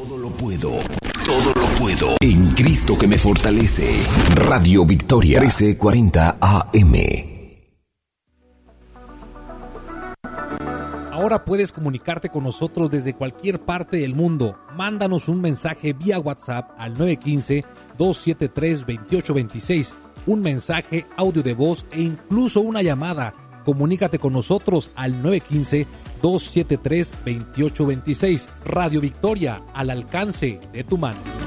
Todo lo puedo. Todo lo puedo en Cristo que me fortalece. Radio Victoria 1340 AM. Ahora puedes comunicarte con nosotros desde cualquier parte del mundo. Mándanos un mensaje vía WhatsApp al 915-273-2826, un mensaje, audio de voz e incluso una llamada. Comunícate con nosotros al 915-273-2826. Radio Victoria, al alcance de tu mano.